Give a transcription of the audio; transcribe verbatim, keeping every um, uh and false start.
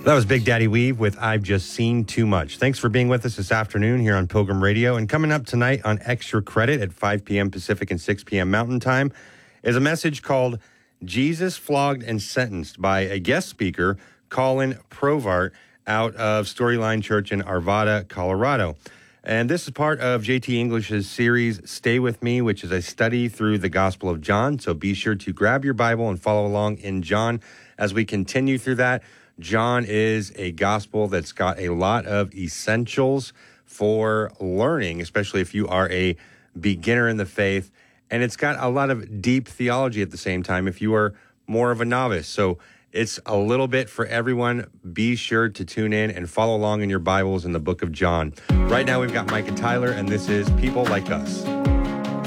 That was Big Daddy Weave with I've Just Seen Too Much. Thanks for being with us this afternoon here on Pilgrim Radio. And coming up tonight on Extra Credit at five p.m. Pacific and six p.m. Mountain Time is a message called Jesus Flogged and Sentenced by a guest speaker, Colin Provart, out of Storyline Church in Arvada, Colorado. And this is part of J T English's series, Stay With Me, which is a study through the Gospel of John. So be sure to grab your Bible and follow along in John as we continue through that. John is a gospel that's got a lot of essentials for learning, especially if you are a beginner in the faith. And it's got a lot of deep theology at the same time if you are more of a novice. So it's a little bit for everyone. Be sure to tune in and follow along in your Bibles in the book of John. Right now, we've got Micah Tyler, and this is People Like Us.